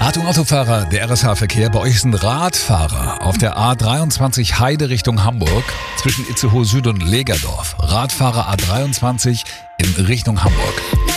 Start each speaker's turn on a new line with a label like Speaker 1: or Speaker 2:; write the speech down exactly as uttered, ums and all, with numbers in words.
Speaker 1: Achtung Autofahrer, der R S H-Verkehr. Bei euch sind Radfahrer auf der A dreiundzwanzig Heide Richtung Hamburg zwischen Itzehoe Süd und Legerdorf. Radfahrer A dreiundzwanzig in Richtung Hamburg.